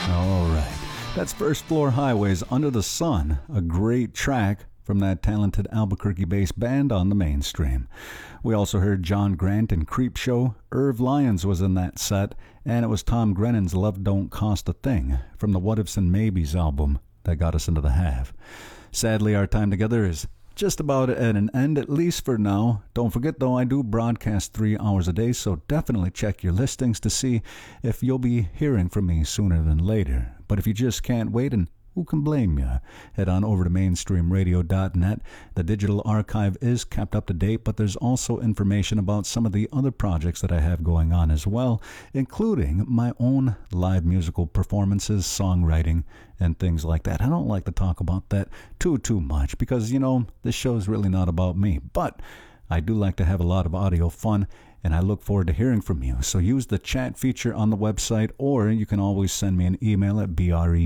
All right. That's First Floor Highways Under the Sun, a great track from that talented Albuquerque-based band on the mainstream. We also heard John Grant and Creepshow. Irv Lyons was in that set, and it was Tom Grennan's Love Don't Cost a Thing from the What Ifs and Maybes album that got us into the half. Sadly, our time together is just about at an end, at least for now. Don't forget, though, I do broadcast 3 hours a day, so definitely check your listings to see if you'll be hearing from me sooner than later. But if you just can't wait, and who can blame you? Head on over to mainstreamradio.net. The digital archive is kept up to date, but there's also information about some of the other projects that I have going on as well, including my own live musical performances, songwriting, and things like that. I don't like to talk about that too much because, this show's really not about me. But I do like to have a lot of audio fun, and I look forward to hearing from you. So use the chat feature on the website, or you can always send me an email at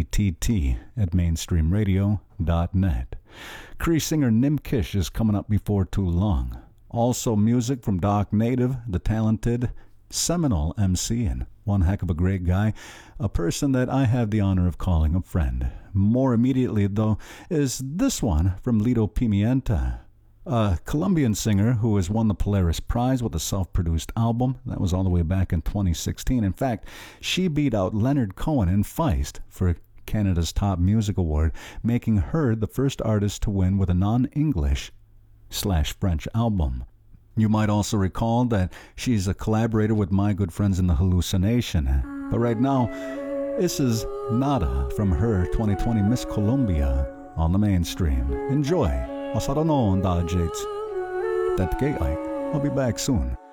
brett@mainstreamradio.net. Cree singer Nim Kish is coming up before too long. Also music from Doc Native, the talented Seminole MC, and one heck of a great guy, a person that I have the honor of calling a friend. More immediately, though, is this one from Lido Pimienta, a Colombian singer who has won the Polaris Prize with a self-produced album. That was all the way back in 2016. In fact, she beat out Leonard Cohen in Feist for Canada's Top Music Award, making her the first artist to win with a non-English/French album. You might also recall that she's a collaborator with my good friends in The Hallucination. But right now, this is Nada from her 2020 Miss Colombia on the mainstream. Enjoy. I'll be back soon.